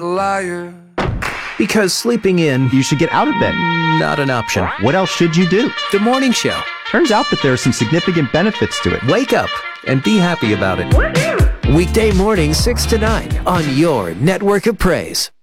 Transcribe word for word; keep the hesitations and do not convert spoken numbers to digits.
liar. Because sleeping in, You should get out of bed. not an option. What else should you do? The morning show. Turns out that there are some significant benefits to it. Wake up and be happy about it. Weekday mornings six to nine on your network of praise.